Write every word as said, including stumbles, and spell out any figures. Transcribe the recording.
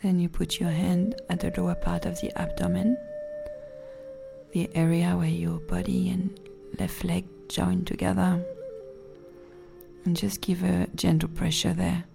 Then you put your hand at the lower part of the abdomen, the area where your body and left leg join together, and just give a gentle pressure there.